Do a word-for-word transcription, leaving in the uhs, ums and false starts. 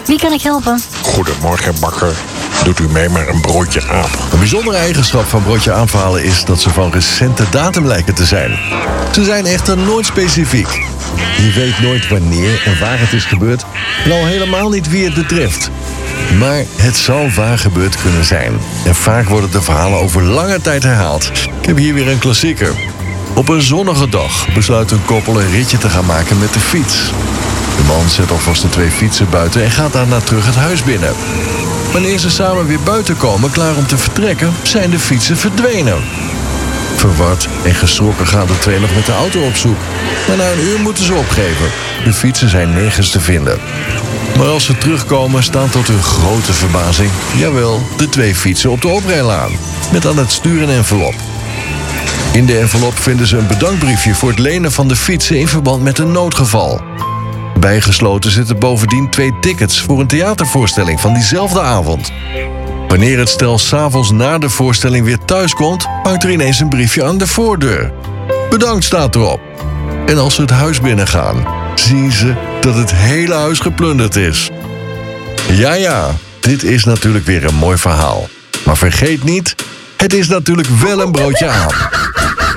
Wie kan ik helpen? Goedemorgen, bakker. Doet u mee met een broodje aap? Een bijzondere eigenschap van broodje aapverhalen is dat ze van recente datum lijken te zijn. Ze zijn echter nooit specifiek. Je weet nooit wanneer en waar het is gebeurd en al helemaal niet wie het betreft. Maar het zal waar gebeurd kunnen zijn. En vaak worden de verhalen over lange tijd herhaald. Ik heb hier weer een klassieker. Op een zonnige dag besluit een koppel een ritje te gaan maken met de fiets. De man zet alvast de twee fietsen buiten en gaat daarna terug het huis binnen. Wanneer ze samen weer buiten komen, klaar om te vertrekken, zijn de fietsen verdwenen. Verward en geschrokken gaan de twee nog met de auto op zoek. Maar na een uur moeten ze opgeven. De fietsen zijn nergens te vinden. Maar als ze terugkomen, staan tot hun grote verbazing, jawel, de twee fietsen op de oprijlaan. Met aan het stuur een envelop. In de envelop vinden ze een bedankbriefje voor het lenen van de fietsen in verband met een noodgeval. Bijgesloten zitten bovendien twee tickets voor een theatervoorstelling van diezelfde avond. Wanneer het stel 's avonds na de voorstelling weer thuis komt, hangt er ineens een briefje aan de voordeur. Bedankt staat erop. En als ze het huis binnengaan, zien ze dat het hele huis geplunderd is. Ja, ja, dit is natuurlijk weer een mooi verhaal. Maar vergeet niet, het is natuurlijk wel een broodje aap.